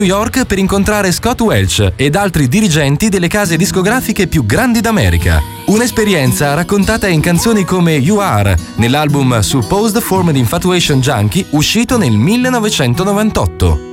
New York per incontrare Scott Welch ed altri dirigenti delle case discografiche più grandi d'America. Un'esperienza raccontata in canzoni come You Are, nell'album Supposed Formed Infatuation Junkie, uscito nel 1998.